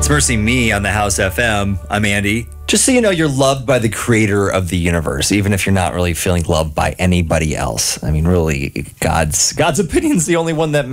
Mercy Me on the House FM. I'm Andy. Just so you know, you're loved by the creator of the universe, even if you're not really feeling loved by anybody else. I mean, really, God's opinion's the only one that